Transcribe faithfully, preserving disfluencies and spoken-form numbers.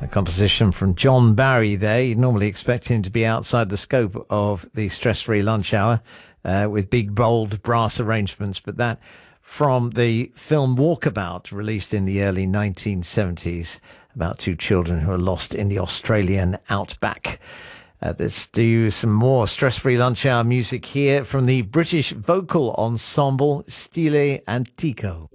A composition from John Barry there. You'd normally expect him to be outside the scope of the Stress-Free Lunch Hour uh, with big, bold brass arrangements, but that from the film Walkabout, released in the early nineteen seventies, about two children who are lost in the Australian outback. Uh, let's do some more Stress-Free Lunch Hour music here from the British vocal ensemble Stile Antico.